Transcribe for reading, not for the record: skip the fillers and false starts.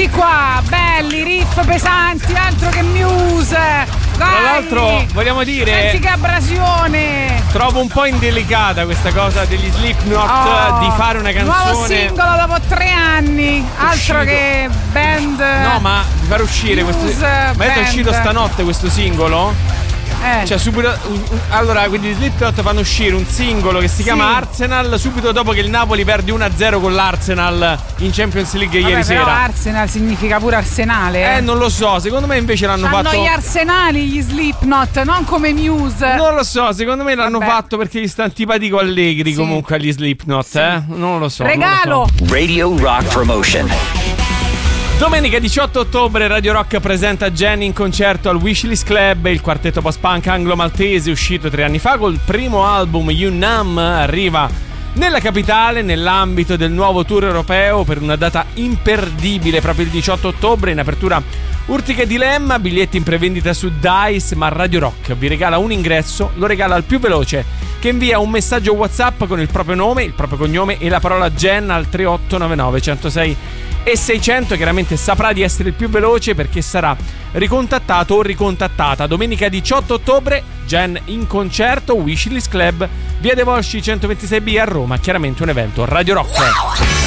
Tutti qua, belli, riff pesanti, altro che Muse. Vai. Tra l'altro vogliamo dire, senti che abrasione. trovo un po' indelicata questa cosa degli Slipknot di fare una canzone. Nuovo singolo dopo 3 anni, altro che band. No, ma di far uscire questo. Ma è uscito stanotte questo singolo? Cioè subito allora, quindi gli Slipknot fanno uscire un singolo che si chiama Arsenal subito dopo che il Napoli perde 1-0 con l'Arsenal in Champions League ieri sera. Però Arsenal significa pure Arsenale. Non lo so, secondo me invece l'hanno fatto. Hanno gli Arsenali gli Slipknot, non come Muse. Non lo so, secondo me l'hanno fatto perché gli sta antipatico Allegri comunque agli Slipknot, Non lo so. Regalo. Non lo so. Radio Rock Promotion. Domenica 18 ottobre Radio Rock presenta Jenny in concerto al Wishlist Club, il quartetto post-punk anglo-maltese uscito 3 anni fa col primo album You Numb arriva nella capitale nell'ambito del nuovo tour europeo per una data imperdibile proprio il 18 ottobre in apertura Urtica e Dilemma, biglietti in prevendita su Dice, ma Radio Rock vi regala un ingresso, lo regala al più veloce che invia un messaggio WhatsApp con il proprio nome, il proprio cognome e la parola Gen al 3899 106 e 600. Chiaramente saprà di essere il più veloce perché sarà ricontattato o ricontattata. Domenica 18 ottobre Gen in concerto, Wishlist Club, via dei Volsci 126B a Roma. Chiaramente un evento Radio Rock.